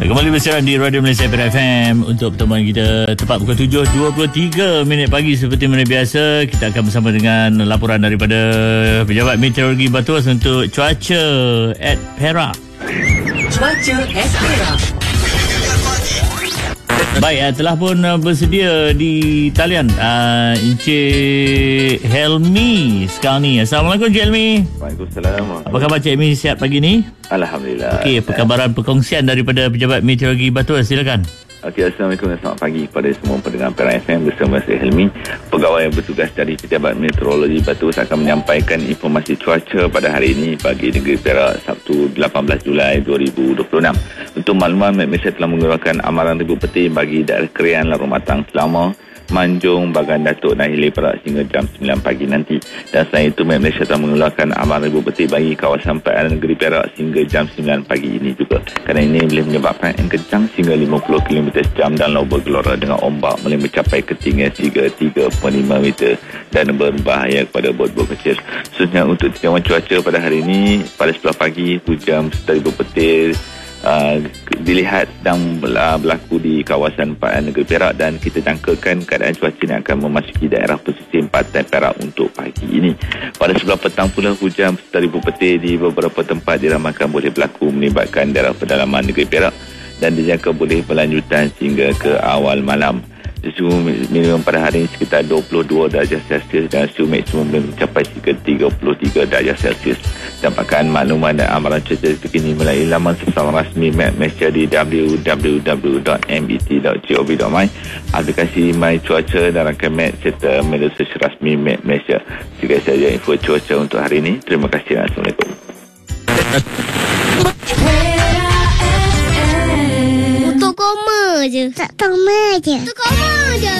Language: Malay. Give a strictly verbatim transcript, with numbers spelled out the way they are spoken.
Kembali bersiaran di Radio Malaysia F M untuk pertemuan kita tepat pukul tujuh dua puluh tiga minit pagi. Seperti mana biasa, kita akan bersama dengan laporan daripada Pejabat Meteorologi Batuas untuk cuaca at Perak. Cuaca at Perak. Baik, telah pun bersedia di talian uh, Encik Helmi sekarang ni. Assalamualaikum Encik Helmi. Waalaikumsalam. Apa khabar Encik Helmi, sihat pagi ni? Alhamdulillah. Okey, perkabaran perkongsian daripada Pejabat Meteorologi Batuas, silakan. Okey, Assalamualaikum dan selamat pagi kepada semua pendengar Perak F M bersama saya Helmi. Pegawai yang bertugas dari Pejabat Meteorologi Batuas akan menyampaikan informasi cuaca pada hari ini bagi negeri Perak Sabtu lapan belas Julai dua ribu dua puluh enam. Untuk makluman, Met Malaysia telah mengeluarkan amaran ribu peti bagi daerah Krian, Larut Matang, Selama, Manjung, Bagan Datuk dan Hilir Perak sehingga jam sembilan pagi nanti. Dan selain itu, Met Malaysia telah mengeluarkan amaran ribu peti bagi kawasan perairan negeri Perak sehingga jam sembilan pagi ini juga. Kerana ini boleh menyebabkan angin kencang sehingga lima puluh kilometer sejam dan laut bergelora dengan ombak boleh mencapai ketinggian hingga tiga puluh lima meter dan berbahaya kepada bot-bot kecil. Khususnya untuk tinjauan cuaca pada hari ini, pada sebelah pagi, hujan serta ribu petir Uh, dilihat sedang berlaku di kawasan perairan negeri Perak dan kita jangkakan keadaan cuaca ini akan memasuki daerah pesisir pantai Perak untuk pagi ini. Pada sebelah petang pula, hujan serta ribu petir di beberapa tempat diramalkan boleh berlaku melibatkan daerah pedalaman negeri Perak dan dijangka boleh berlanjutan sehingga ke awal malam. Suhu minimum pada hari ini sekitar dua puluh dua darjah Celsius dan suhu maksimum boleh mencapai sekitar tiga puluh tiga darjah Celsius. Dapatkan makluman dan amaran cuaca terkini melalui laman sesama rasmi Met Malaysia di w w w dot m b t dot gov dot my, aplikasi My Cuaca dan rakan Met serta media sosial rasmi Met Malaysia. Sekian saja info cuaca untuk hari ini. Terima kasih. Assalamualaikum. Untuk koma je. Tak koma je. Untuk koma je.